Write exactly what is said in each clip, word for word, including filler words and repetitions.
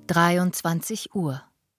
dreiundzwanzig Uhr.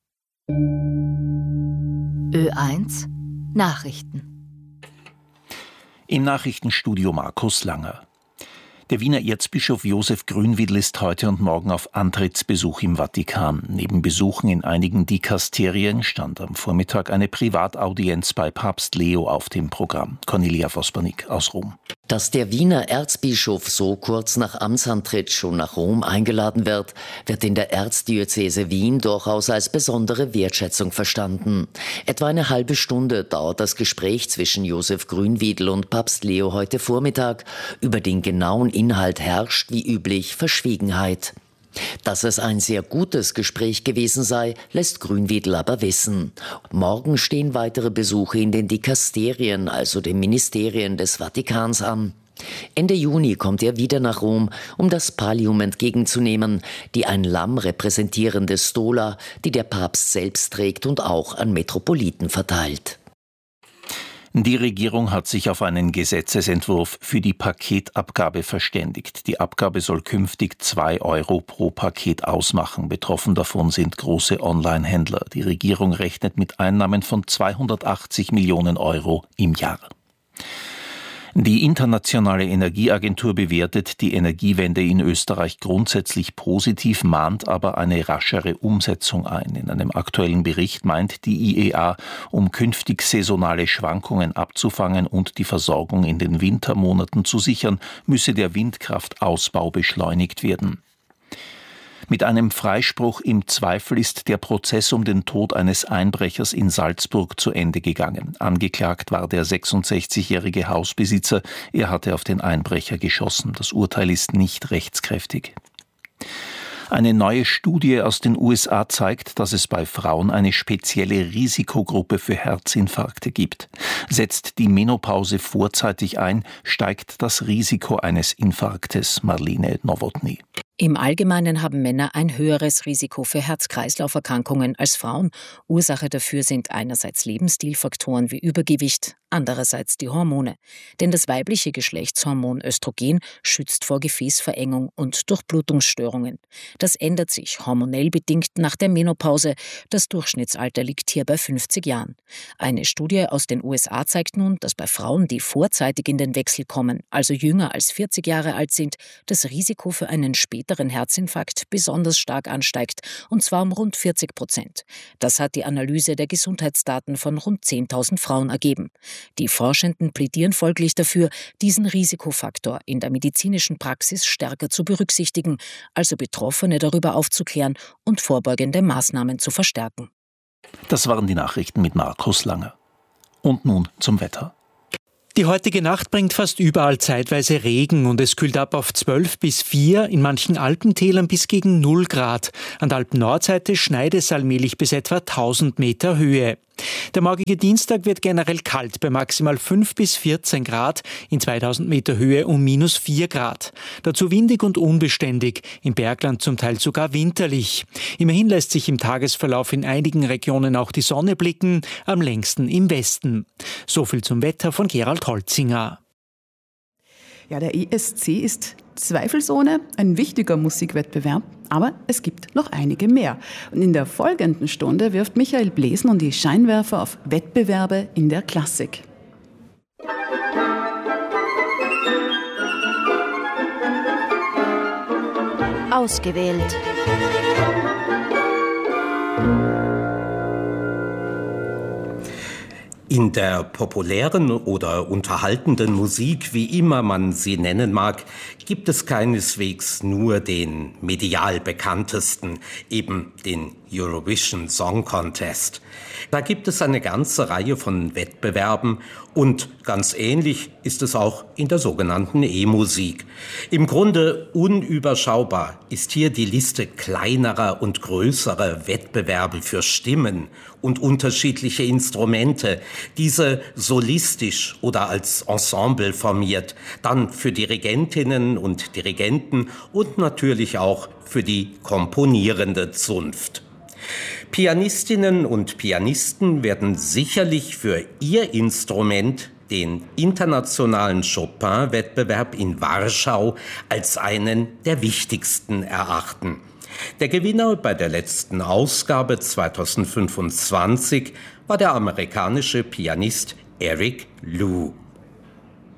Ö eins Nachrichten. Im Nachrichtenstudio Markus Langer. Der Wiener Erzbischof Josef Grünwiedl ist heute und morgen auf Antrittsbesuch im Vatikan. Neben Besuchen in einigen Dikasterien stand am Vormittag eine Privataudienz bei Papst Leo auf dem Programm. Cornelia Vospernik aus Rom. Dass der Wiener Erzbischof so kurz nach Amtsantritt schon nach Rom eingeladen wird, wird in der Erzdiözese Wien durchaus als besondere Wertschätzung verstanden. Etwa eine halbe Stunde dauert das Gespräch zwischen Josef Grünwiedl und Papst Leo heute Vormittag. Über den genauen Inhalt herrscht wie üblich Verschwiegenheit. Dass es ein sehr gutes Gespräch gewesen sei, lässt Grünwiedl aber wissen. Morgen stehen weitere Besuche in den Dikasterien, also den Ministerien des Vatikans, an. Ende Juni kommt er wieder nach Rom, um das Pallium entgegenzunehmen, die ein Lamm repräsentierende Stola, die der Papst selbst trägt und auch an Metropoliten verteilt. Die Regierung hat sich auf einen Gesetzesentwurf für die Paketabgabe verständigt. Die Abgabe soll künftig zwei Euro pro Paket ausmachen. Betroffen davon sind große Online-Händler. Die Regierung rechnet mit Einnahmen von zweihundertachtzig Millionen Euro im Jahr. Die Internationale Energieagentur bewertet die Energiewende in Österreich grundsätzlich positiv, mahnt aber eine raschere Umsetzung ein. In einem aktuellen Bericht meint die I E A, um künftig saisonale Schwankungen abzufangen und die Versorgung in den Wintermonaten zu sichern, müsse der Windkraftausbau beschleunigt werden. Mit einem Freispruch im Zweifel ist der Prozess um den Tod eines Einbrechers in Salzburg zu Ende gegangen. Angeklagt war der sechsundsechzigjährige Hausbesitzer. Er hatte auf den Einbrecher geschossen. Das Urteil ist nicht rechtskräftig. Eine neue Studie aus den U S A zeigt, dass es bei Frauen eine spezielle Risikogruppe für Herzinfarkte gibt. Setzt die Menopause vorzeitig ein, steigt das Risiko eines Infarktes. Marlene Nowotny. Im Allgemeinen haben Männer ein höheres Risiko für Herz-Kreislauf-Erkrankungen als Frauen. Ursache dafür sind einerseits Lebensstilfaktoren wie Übergewicht, andererseits die Hormone. Denn das weibliche Geschlechtshormon Östrogen schützt vor Gefäßverengung und Durchblutungsstörungen. Das ändert sich hormonell bedingt nach der Menopause. Das Durchschnittsalter liegt hier bei fünfzig Jahren. Eine Studie aus den U S A zeigt nun, dass bei Frauen, die vorzeitig in den Wechsel kommen, also jünger als vierzig Jahre alt sind, das Risiko für einen späteren Herzinfarkt besonders stark ansteigt, und zwar um rund vierzig Prozent. Das hat die Analyse der Gesundheitsdaten von rund zehntausend Frauen ergeben. Die Forschenden plädieren folglich dafür, diesen Risikofaktor in der medizinischen Praxis stärker zu berücksichtigen, also Betroffene darüber aufzuklären und vorbeugende Maßnahmen zu verstärken. Das waren die Nachrichten mit Markus Langer. Und nun zum Wetter. Die heutige Nacht bringt fast überall zeitweise Regen und es kühlt ab auf zwölf bis vier, in manchen Alpentälern bis gegen null Grad. An der Alpen-Nordseite schneit es allmählich bis etwa tausend Meter Höhe. Der morgige Dienstag wird generell kalt bei maximal fünf bis vierzehn Grad, in zweitausend Meter Höhe um minus vier Grad. Dazu windig und unbeständig, im Bergland zum Teil sogar winterlich. Immerhin lässt sich im Tagesverlauf in einigen Regionen auch die Sonne blicken, am längsten im Westen. So viel zum Wetter von Gerald Holzinger. Ja, der E S C ist zweifelsohne ein wichtiger Musikwettbewerb, aber es gibt noch einige mehr. Und in der folgenden Stunde wirft Michael Blesen und die Scheinwerfer auf Wettbewerbe in der Klassik. Ausgewählt. In der populären oder unterhaltenden Musik, wie immer man sie nennen mag, gibt es keineswegs nur den medial bekanntesten, eben den Eurovision Song Contest. Da gibt es eine ganze Reihe von Wettbewerben und ganz ähnlich ist es auch in der sogenannten E-Musik. Im Grunde unüberschaubar ist hier die Liste kleinerer und größerer Wettbewerbe für Stimmen und unterschiedliche Instrumente, diese solistisch oder als Ensemble formiert, dann für Dirigentinnen und Dirigenten und natürlich auch für die komponierende Zunft. Pianistinnen und Pianisten werden sicherlich für ihr Instrument den internationalen Chopin-Wettbewerb in Warschau als einen der wichtigsten erachten. Der Gewinner bei der letzten Ausgabe zweitausendfünfundzwanzig war der amerikanische Pianist Eric Liu.